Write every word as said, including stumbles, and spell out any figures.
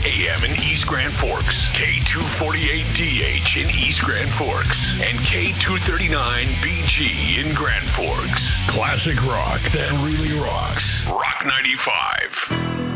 A M in East Grand Forks, K two forty-eight D H in East Grand Forks, and K two thirty-nine B G in Grand Forks. Classic rock that really rocks. Rock ninety-five.